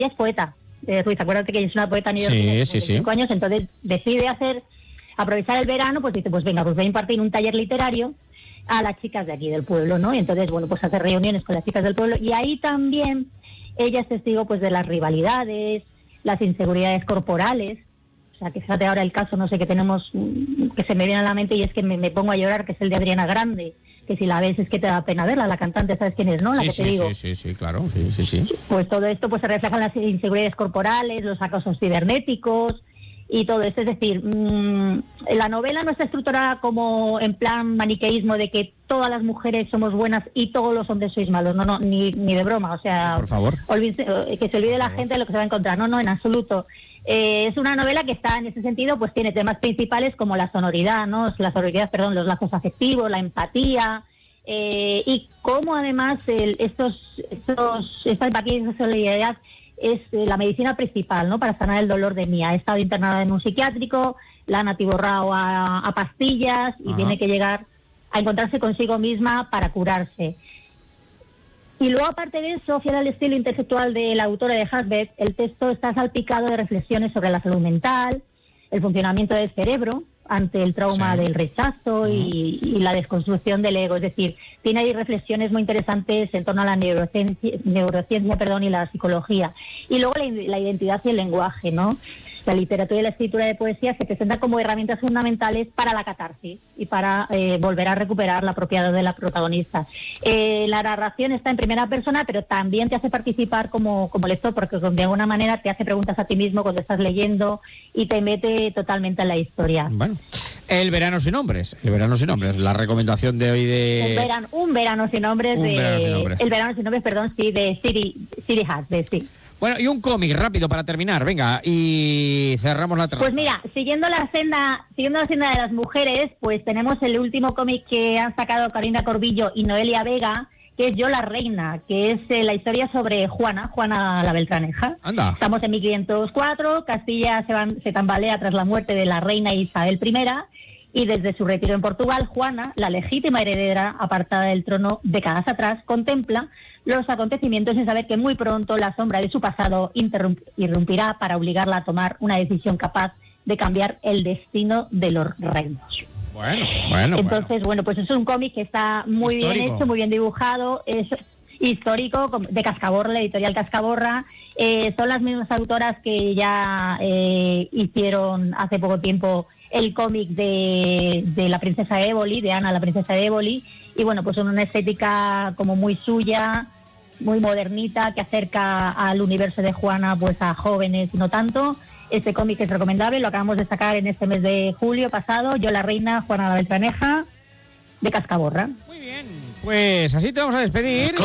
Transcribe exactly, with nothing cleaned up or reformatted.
es poeta, eh, Ruiz, acuérdate que ella es una poeta neoyorquina Sí, de sí, sí. cinco años, entonces decide hacer, aprovechar el verano, pues dice, pues venga, pues voy a impartir un taller literario a las chicas de aquí del pueblo, ¿no? Y entonces, bueno, pues hace reuniones con las chicas del pueblo y ahí también ella es testigo, pues, de las rivalidades, las inseguridades corporales. O sea, que fíjate ahora el caso, no sé, que tenemos, que se me viene a la mente y es que me, me pongo a llorar, que es el de Adriana Grande, que si la ves es que te da pena verla, la cantante, ¿sabes quién es, no? La Sí, que sí, te digo. sí, sí, sí, claro, sí, sí, sí. Pues todo esto pues se refleja en las inseguridades corporales, los acosos cibernéticos y todo esto. Es decir, mmm, la novela no está estructurada como en plan maniqueísmo de que todas las mujeres somos buenas y todos los hombres sois malos. No, no, ni, ni de broma. O sea, por favor. Olvídense, que se olvide por la favor. gente de lo que se va a encontrar. No, no, en absoluto. Eh, es una novela que está en ese sentido, pues tiene temas principales como la sonoridad, ¿no? La sonoridad, perdón, los lazos afectivos, la empatía. Eh, y cómo además el, estos, estos, esta empatía y esa solidaridad es eh, la medicina principal, ¿no? Para sanar el dolor de Mía. Ha estado internada en un psiquiátrico, la han atiborrado a, a pastillas y Ajá. tiene que llegar a encontrarse consigo misma para curarse. Y luego, aparte de eso, fiel al estilo intelectual de la autora de Hazbeth, el texto está salpicado de reflexiones sobre la salud mental, el funcionamiento del cerebro ante el trauma Sí. del rechazo y, y la desconstrucción del ego. Es decir, tiene ahí reflexiones muy interesantes en torno a la neurociencia, neurociencia perdón, y la psicología. Y luego la, la identidad y el lenguaje, ¿no? La literatura y la escritura de poesía se presentan como herramientas fundamentales para la catarsis y para eh, volver a recuperar la propiedad de la protagonista. Eh, la narración está en primera persona, pero también te hace participar como, como lector, porque de alguna manera te hace preguntas a ti mismo cuando estás leyendo y te mete totalmente en la historia. Bueno, El verano sin nombres, El verano sin nombres, la recomendación de hoy de... Un verano, un verano sin nombres Un de... verano sin nombres. El verano sin nombres, perdón, sí, de Siri, Siri Hack, de sí. Bueno, y un cómic rápido para terminar, venga, y cerramos la trama. Pues mira, siguiendo la senda, siguiendo la senda de las mujeres, pues tenemos el último cómic que han sacado Carolina Corbillo y Noelia Vega, que es Yo la Reina, que es eh, la historia sobre Juana, Juana la Beltraneja. Anda. Estamos en mil quinientos cuatro, Castilla se, van, se tambalea tras la muerte de la reina Isabel primera, y desde su retiro en Portugal, Juana, la legítima heredera apartada del trono décadas atrás, contempla los acontecimientos sin saber que muy pronto la sombra de su pasado interrump- irrumpirá para obligarla a tomar una decisión capaz de cambiar el destino de los reinos. Bueno, bueno, Entonces, bueno. bueno, pues es un cómic que está muy Histórico. bien hecho, muy bien dibujado, es histórico, de Cascaborra, la editorial Cascaborra. Eh, son las mismas autoras que ya eh, hicieron hace poco tiempo el cómic de, de la princesa Éboli, de Ana, la princesa de Éboli, y bueno, pues son una estética como muy suya, muy modernita, que acerca al universo de Juana pues a jóvenes y no tanto. Este cómic es recomendable, lo acabamos de sacar en este mes de julio pasado, Yo la Reina, Juana la Beltraneja, de Cascaborra. Muy bien, pues así te vamos a despedir.